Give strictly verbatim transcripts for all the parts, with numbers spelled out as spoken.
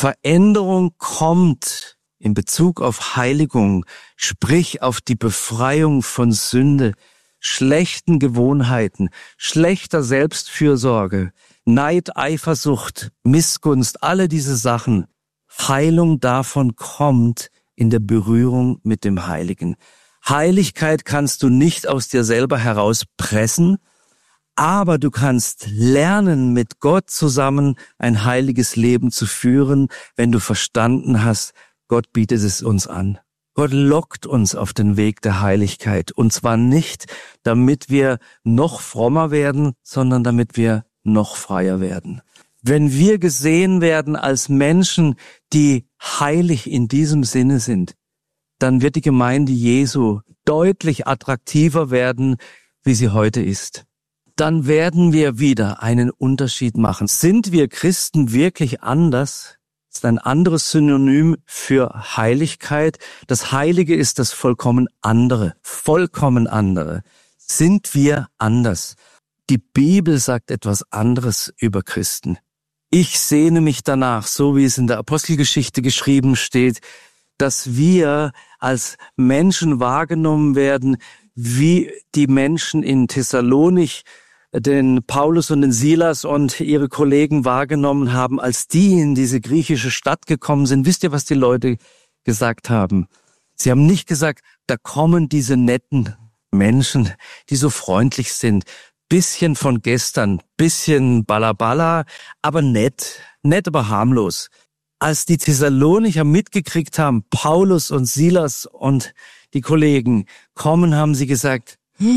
Veränderung kommt in Bezug auf Heiligung, sprich auf die Befreiung von Sünde, schlechten Gewohnheiten, schlechter Selbstfürsorge, Neid, Eifersucht, Missgunst, alle diese Sachen. Heilung davon kommt in der Berührung mit dem Heiligen. Heiligkeit kannst du nicht aus dir selber herauspressen, aber du kannst lernen, mit Gott zusammen ein heiliges Leben zu führen, wenn du verstanden hast, Gott bietet es uns an. Gott lockt uns auf den Weg der Heiligkeit. Und zwar nicht, damit wir noch frommer werden, sondern damit wir noch freier werden. Wenn wir gesehen werden als Menschen, die heilig in diesem Sinne sind, dann wird die Gemeinde Jesu deutlich attraktiver werden, wie sie heute ist. Dann werden wir wieder einen Unterschied machen. Sind wir Christen wirklich anders? Das ist ein anderes Synonym für Heiligkeit. Das Heilige ist das vollkommen andere, vollkommen andere. Sind wir anders? Die Bibel sagt etwas anderes über Christen. Ich sehne mich danach, so wie es in der Apostelgeschichte geschrieben steht, dass wir als Menschen wahrgenommen werden, wie die Menschen in Thessalonich den Paulus und den Silas und ihre Kollegen wahrgenommen haben, als die in diese griechische Stadt gekommen sind. Wisst ihr, was die Leute gesagt haben? Sie haben nicht gesagt, da kommen diese netten Menschen, die so freundlich sind. Bisschen von gestern, bisschen Ballaballa, aber nett, nett, aber harmlos. Als die Thessalonicher mitgekriegt haben, Paulus und Silas und die Kollegen kommen, haben sie gesagt,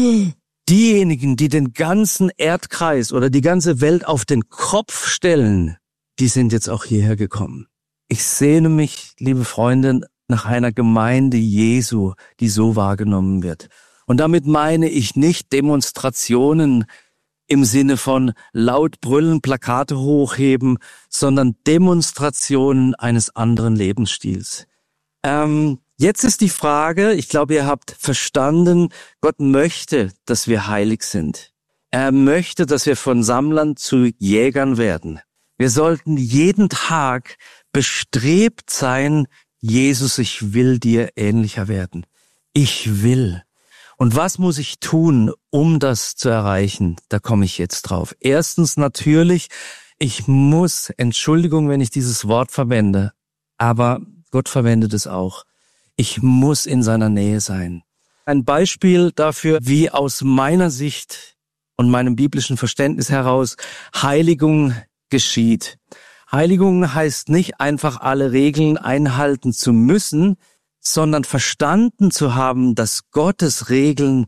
diejenigen, die den ganzen Erdkreis oder die ganze Welt auf den Kopf stellen, die sind jetzt auch hierher gekommen. Ich sehne mich, liebe Freunde, nach einer Gemeinde Jesu, die so wahrgenommen wird. Und damit meine ich nicht Demonstrationen im Sinne von laut brüllen, Plakate hochheben, sondern Demonstrationen eines anderen Lebensstils. Ähm, jetzt ist die Frage, ich glaube, ihr habt verstanden, Gott möchte, dass wir heilig sind. Er möchte, dass wir von Sammlern zu Jägern werden. Wir sollten jeden Tag bestrebt sein, Jesus, ich will dir ähnlicher werden. Ich will. Und was muss ich tun, um das zu erreichen? Da komme ich jetzt drauf. Erstens natürlich, ich muss, Entschuldigung, wenn ich dieses Wort verwende, aber Gott verwendet es auch. Ich muss in seiner Nähe sein. Ein Beispiel dafür, wie aus meiner Sicht und meinem biblischen Verständnis heraus Heiligung geschieht. Heiligung heißt nicht einfach alle Regeln einhalten zu müssen, sondern verstanden zu haben, dass Gottes Regeln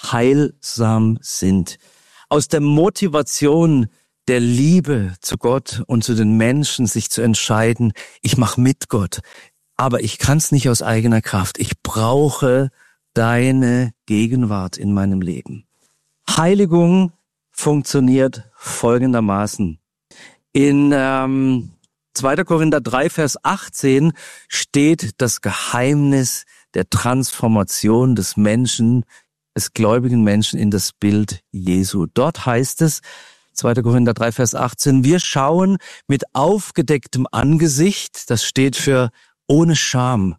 heilsam sind. Aus der Motivation der Liebe zu Gott und zu den Menschen sich zu entscheiden, ich mache mit Gott, aber ich kann es nicht aus eigener Kraft. Ich brauche deine Gegenwart in meinem Leben. Heiligung funktioniert folgendermaßen. In ähm, zweiter Korinther drei, Vers achtzehn steht das Geheimnis der Transformation des Menschen, des gläubigen Menschen in das Bild Jesu. Dort heißt es, zweiter Korinther drei, Vers achtzehn, wir schauen mit aufgedecktem Angesicht, das steht für ohne Scham,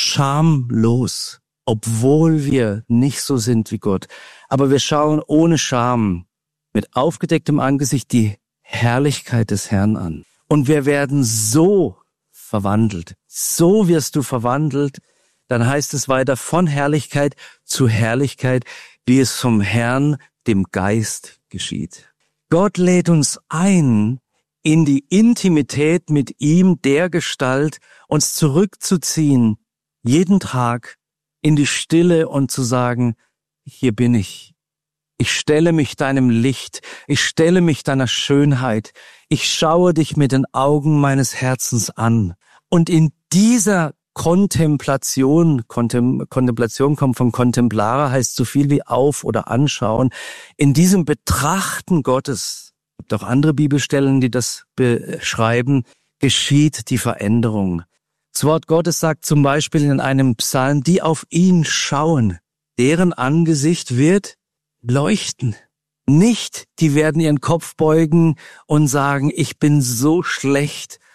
schamlos, obwohl wir nicht so sind wie Gott. Aber wir schauen ohne Scham, mit aufgedecktem Angesicht die Herrlichkeit des Herrn an. Und wir werden so verwandelt. So wirst du verwandelt. Dann heißt es weiter, von Herrlichkeit zu Herrlichkeit, wie es vom Herrn, dem Geist, geschieht. Gott lädt uns ein, in die Intimität mit ihm, der Gestalt, uns zurückzuziehen, jeden Tag in die Stille und zu sagen, hier bin ich. Ich stelle mich deinem Licht, ich stelle mich deiner Schönheit, ich schaue dich mit den Augen meines Herzens an. Und in dieser Kontemplation, Kontem, Kontemplation kommt von Contemplare, heißt so viel wie auf- oder anschauen, in diesem Betrachten Gottes, es gibt auch andere Bibelstellen, die das beschreiben, geschieht die Veränderung. Das Wort Gottes sagt zum Beispiel in einem Psalm, die auf ihn schauen, deren Angesicht wird leuchten. Nicht, die werden ihren Kopf beugen und sagen, ich bin so schlecht